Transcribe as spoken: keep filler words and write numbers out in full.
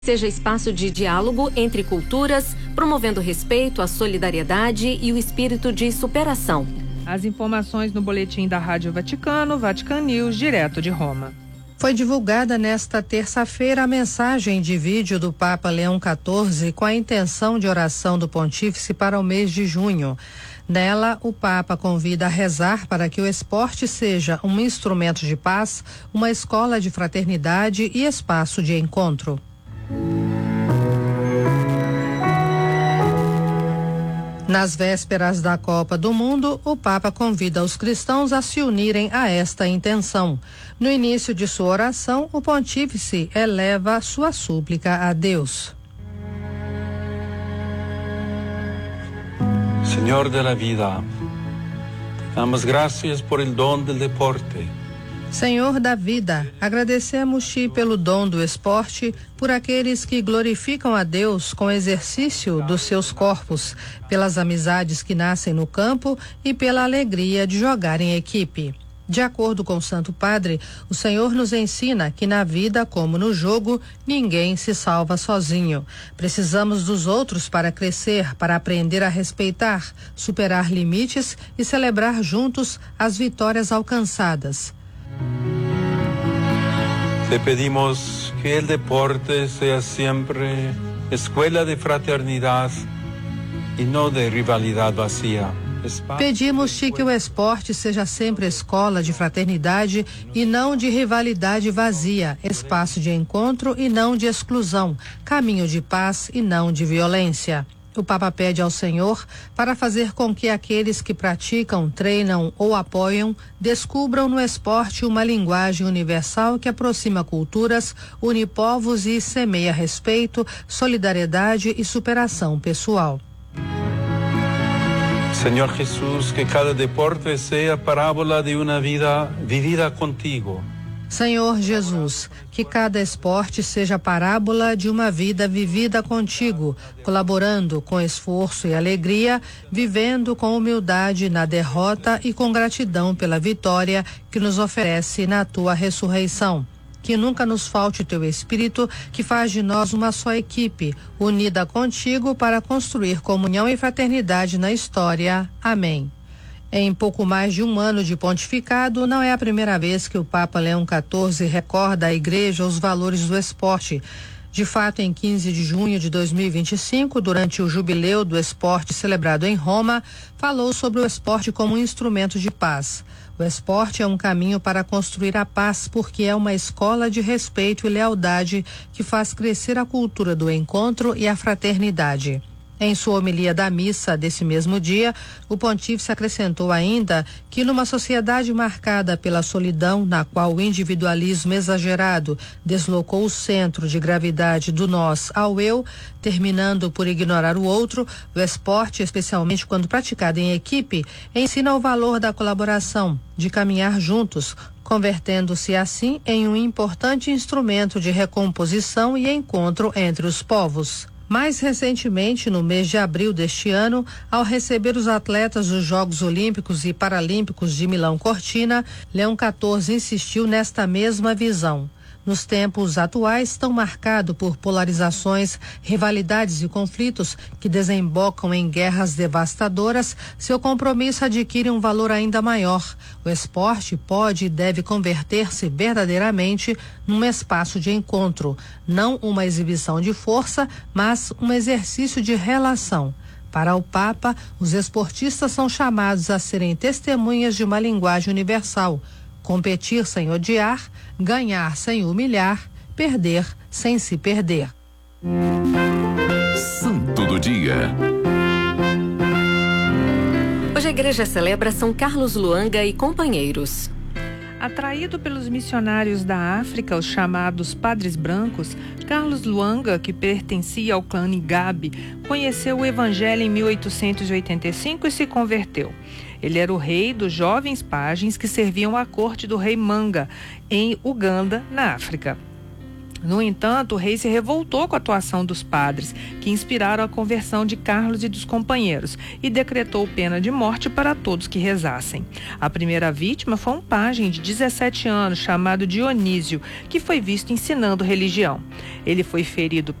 seja espaço de diálogo entre culturas, promovendo o respeito, a solidariedade e o espírito de superação. As informações no boletim da Rádio Vaticano, Vatican News, direto de Roma. Foi divulgada nesta terça-feira a mensagem de vídeo do Papa Leão quatorze com a intenção de oração do Pontífice para o mês de junho. Nela, o Papa convida a rezar para que o esporte seja um instrumento de paz, uma escola de fraternidade e espaço de encontro. Nas vésperas da Copa do Mundo, o Papa convida os cristãos a se unirem a esta intenção. No início de sua oração, o Pontífice eleva sua súplica a Deus. Senhor de la vida, damos gracias por el don del deporte. Senhor da vida, agradecemos-te pelo dom do esporte, por aqueles que glorificam a Deus com o exercício dos seus corpos, pelas amizades que nascem no campo e pela alegria de jogar em equipe. De acordo com o Santo Padre, o Senhor nos ensina que na vida, como no jogo, ninguém se salva sozinho. Precisamos dos outros para crescer, para aprender a respeitar, superar limites e celebrar juntos as vitórias alcançadas. Te pedimos que el deporte sea siempre escuela de fraternidad y no de rivalidad vacía. Pedimos-te que o esporte seja sempre escola de fraternidade e não de rivalidade vazia, espaço de encontro e não de exclusão, caminho de paz e não de violência. O Papa pede ao Senhor para fazer com que aqueles que praticam, treinam ou apoiam descubram no esporte uma linguagem universal que aproxima culturas, une povos e semeia respeito, solidariedade e superação pessoal. Señor Jesús, que cada deporte sea parábola de una vida vivida contigo. Senhor Jesus, que cada esporte seja parábola de uma vida vivida contigo, colaborando com esforço e alegria, vivendo com humildade na derrota e com gratidão pela vitória que nos oferece na tua ressurreição. Que nunca nos falte teu Espírito, que faz de nós uma só equipe, unida contigo para construir comunhão e fraternidade na história. Amém. Em pouco mais de um ano de pontificado, não é a primeira vez que o Papa Leão quatorze recorda à Igreja os valores do esporte. De fato, em quinze de junho de dois mil e vinte e cinco, durante o Jubileu do Esporte celebrado em Roma, falou sobre o esporte como um instrumento de paz. O esporte é um caminho para construir a paz, porque é uma escola de respeito e lealdade que faz crescer a cultura do encontro e a fraternidade. Em sua homilia da missa desse mesmo dia, o pontífice acrescentou ainda que numa sociedade marcada pela solidão, na qual o individualismo exagerado deslocou o centro de gravidade do nós ao eu, terminando por ignorar o outro, o esporte, especialmente quando praticado em equipe, ensina o valor da colaboração, de caminhar juntos, convertendo-se assim em um importante instrumento de recomposição e encontro entre os povos. Mais recentemente, no mês de abril deste ano, ao receber os atletas dos Jogos Olímpicos e Paralímpicos de Milão Cortina, Leão quatorze insistiu nesta mesma visão. Nos tempos atuais, tão marcado por polarizações, rivalidades e conflitos que desembocam em guerras devastadoras, seu compromisso adquire um valor ainda maior. O esporte pode e deve converter-se verdadeiramente num espaço de encontro, não uma exibição de força, mas um exercício de relação. Para o Papa, os esportistas são chamados a serem testemunhas de uma linguagem universal. Competir sem odiar, ganhar sem humilhar, perder sem se perder. Santo do Dia. Hoje a igreja celebra São Carlos Luanga e companheiros. Atraído pelos missionários da África, os chamados Padres Brancos, Carlos Luanga, que pertencia ao clã Ngabe, conheceu o Evangelho em mil oitocentos e oitenta e cinco e se converteu. Ele era o rei dos jovens pajens que serviam à corte do rei Manga, em Uganda, na África. No entanto, o rei se revoltou com a atuação dos padres, que inspiraram a conversão de Carlos e dos companheiros, e decretou pena de morte para todos que rezassem. A primeira vítima foi um pajem de dezessete anos chamado Dionísio, que foi visto ensinando religião. Ele foi ferido